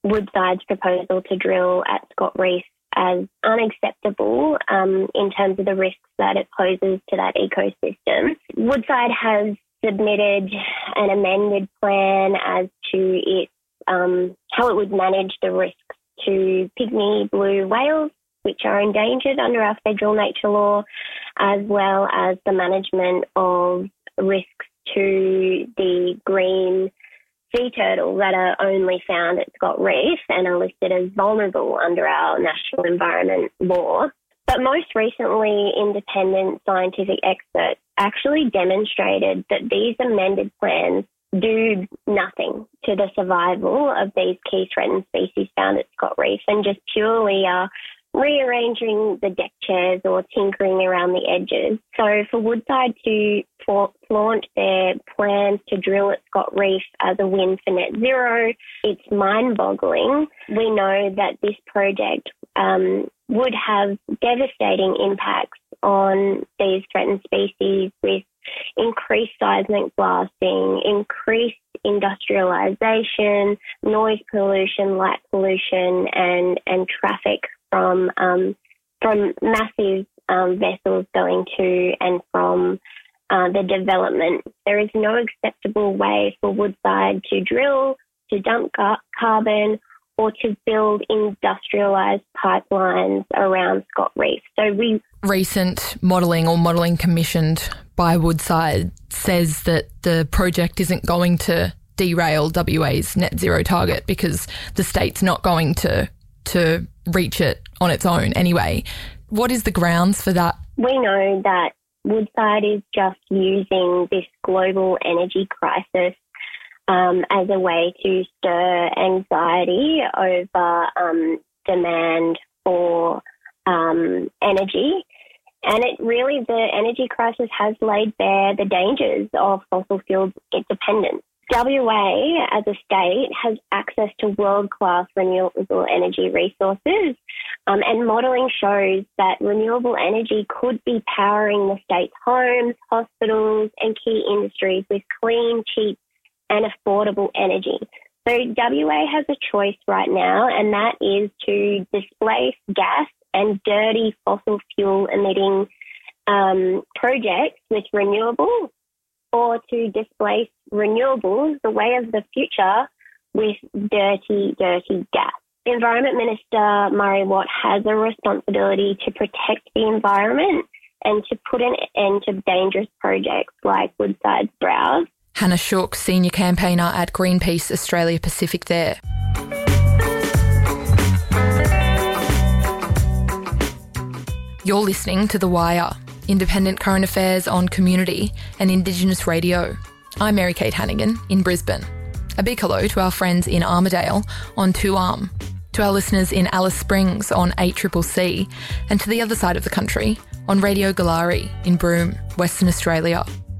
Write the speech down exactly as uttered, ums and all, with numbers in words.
Woodside's proposal to drill at Scott Reef as unacceptable um, in terms of the risks that it poses to that ecosystem. Woodside has submitted an amended plan as to its, um, how it would manage the risks to pygmy blue whales, which are endangered under our federal nature law, as well as the management of risks to the green sea turtles that are only found at Scott Reef and are listed as vulnerable under our national environment law. But most recently, independent scientific experts actually demonstrated that these amended plans do nothing to the survival of these key threatened species found at Scott Reef and just purely are rearranging the deck chairs or tinkering around the edges. So for Woodside to flaunt their plans to drill at Scott Reef as a win for net zero, it's mind-boggling. We know that this project um, would have devastating impacts on these threatened species with increased seismic blasting, increased industrialisation, noise pollution, light pollution, and, and traffic from um, from massive um, vessels going to and from uh, the development. There is no acceptable way for Woodside to drill, to dump car- carbon, or to build industrialised pipelines around Scott Reef. So we recent modelling or modelling commissioned by Woodside says that the project isn't going to derail W A's net zero target because the state's not going to to reach it on its own anyway. What is the grounds for that? We know that Woodside is just using this global energy crisis um, as a way to stir anxiety over um, demand for um, energy. And it really, the energy crisis has laid bare the dangers of fossil fuel dependence. W A, as a state, has access to world-class renewable energy resources, um, and modelling shows that renewable energy could be powering the state's homes, hospitals and key industries with clean, cheap and affordable energy. So W A has a choice right now, and that is to displace gas and dirty fossil fuel-emitting um, projects with renewables, or to displace renewables, the way of the future, with dirty, dirty gas. The Environment Minister, Murray Watt, has a responsibility to protect the environment and to put an end to dangerous projects like Woodside's Browse. Hannah Shook, Senior Campaigner at Greenpeace Australia Pacific there. You're listening to The Wire, independent current affairs on community and Indigenous radio. I'm Mary-Kate Hannigan in Brisbane. A big hello to our friends in Armidale on two arm, to our listeners in Alice Springs on eight C C C, and to the other side of the country on Radio Galari in Broome, Western Australia.